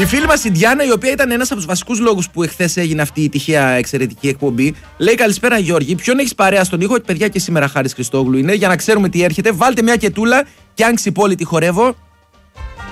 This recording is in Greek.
Η φίλη μας η Διάννα, η οποία ήταν ένας από τους βασικούς λόγους που εχθές έγινε αυτή η τυχαία εξαιρετική εκπομπή, λέει: καλησπέρα Γιώργη, ποιον έχεις παρέα στον ήχο? Παιδιά, και σήμερα Χάρης Χριστόγλου είναι, για να ξέρουμε τι έρχεται. Βάλτε μια κετούλα και αν ξυπόλυτη χορεύω.